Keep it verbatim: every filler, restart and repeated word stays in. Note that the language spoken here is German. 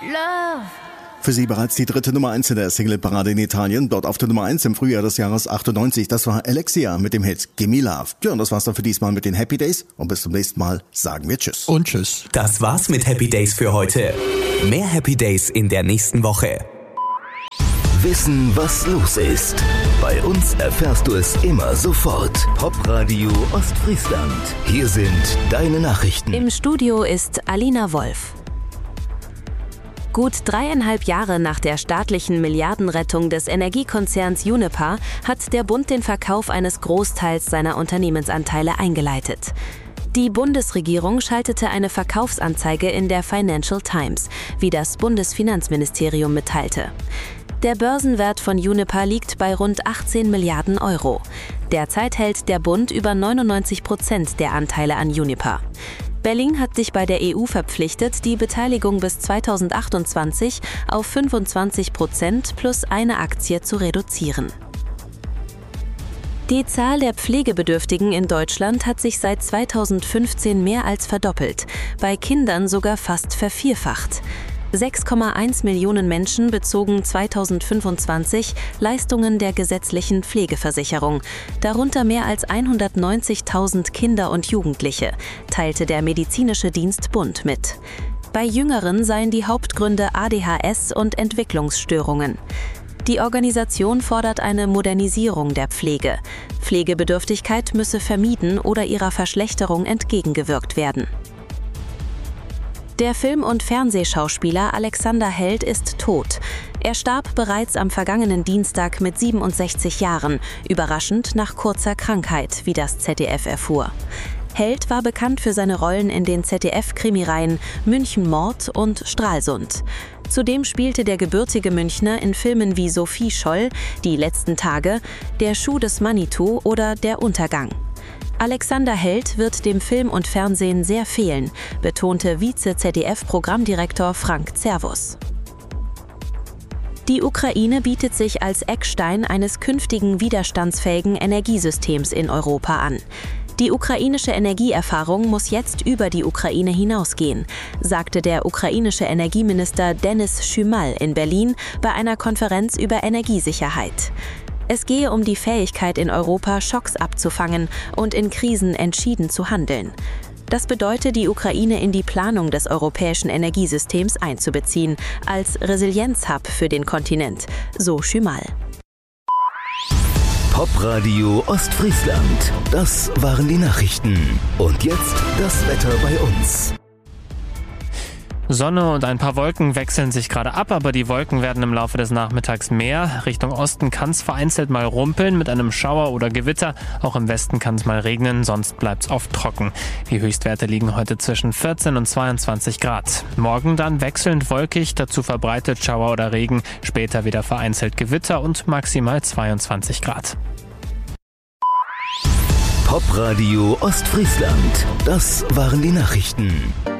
Love. Für sie bereits die dritte Nummer eins in der Single-Parade in Italien, dort auf der Nummer eins im Frühjahr des Jahres achtundneunzig. Das war Alexia mit dem Hit Gimme Love. Ja, und das war's dann für diesmal mit den Happy Days. Und bis zum nächsten Mal sagen wir Tschüss. Und Tschüss. Das war's mit Happy Days für heute. Mehr Happy Days in der nächsten Woche. Wissen, was los ist. Bei uns erfährst du es immer sofort. Popradio Ostfriesland. Hier sind deine Nachrichten. Im Studio ist Alina Wolf. Gut dreieinhalb Jahre nach der staatlichen Milliardenrettung des Energiekonzerns Uniper hat der Bund den Verkauf eines Großteils seiner Unternehmensanteile eingeleitet. Die Bundesregierung schaltete eine Verkaufsanzeige in der Financial Times, wie das Bundesfinanzministerium mitteilte. Der Börsenwert von Uniper liegt bei rund achtzehn Milliarden Euro. Derzeit hält der Bund über neunundneunzig Prozent der Anteile an Uniper. Berlin hat sich bei der E U verpflichtet, die Beteiligung bis zweitausendachtundzwanzig auf fünfundzwanzig Prozent plus eine Aktie zu reduzieren. Die Zahl der Pflegebedürftigen in Deutschland hat sich seit zweitausendfünfzehn mehr als verdoppelt, bei Kindern sogar fast vervierfacht. sechs Komma eins Millionen Menschen bezogen zweitausendfünfundzwanzig Leistungen der gesetzlichen Pflegeversicherung, darunter mehr als hundertneunzigtausend Kinder und Jugendliche, teilte der Medizinische Dienst Bund mit. Bei Jüngeren seien die Hauptgründe A D H S und Entwicklungsstörungen. Die Organisation fordert eine Modernisierung der Pflege. Pflegebedürftigkeit müsse vermieden oder ihrer Verschlechterung entgegengewirkt werden. Der Film- und Fernsehschauspieler Alexander Held ist tot. Er starb bereits am vergangenen Dienstag mit siebenundsechzig Jahren, überraschend nach kurzer Krankheit, wie das Z D F erfuhr. Held war bekannt für seine Rollen in den Z D F-Krimireihen München Mord und Stralsund. Zudem spielte der gebürtige Münchner in Filmen wie Sophie Scholl, Die letzten Tage, Der Schuh des Manitou oder Der Untergang. Alexander Held wird dem Film und Fernsehen sehr fehlen, betonte Vize-Z D F-Programmdirektor Frank Zervus. Die Ukraine bietet sich als Eckstein eines künftigen widerstandsfähigen Energiesystems in Europa an. Die ukrainische Energieerfahrung muss jetzt über die Ukraine hinausgehen, sagte der ukrainische Energieminister Denis Schümal in Berlin bei einer Konferenz über Energiesicherheit. Es gehe um die Fähigkeit in Europa, Schocks abzufangen und in Krisen entschieden zu handeln. Das bedeutet, die Ukraine in die Planung des europäischen Energiesystems einzubeziehen, als Resilienzhub für den Kontinent, so Schümal. Popradio Ostfriesland. Das waren die Nachrichten. Und jetzt das Wetter bei uns. Sonne und ein paar Wolken wechseln sich gerade ab, aber die Wolken werden im Laufe des Nachmittags mehr. Richtung Osten kann es vereinzelt mal rumpeln mit einem Schauer oder Gewitter. Auch im Westen kann es mal regnen, sonst bleibt es oft trocken. Die Höchstwerte liegen heute zwischen vierzehn und zweiundzwanzig Grad. Morgen dann wechselnd wolkig, dazu verbreitet Schauer oder Regen. Später wieder vereinzelt Gewitter und maximal zweiundzwanzig Grad. Popradio Ostfriesland. Das waren die Nachrichten.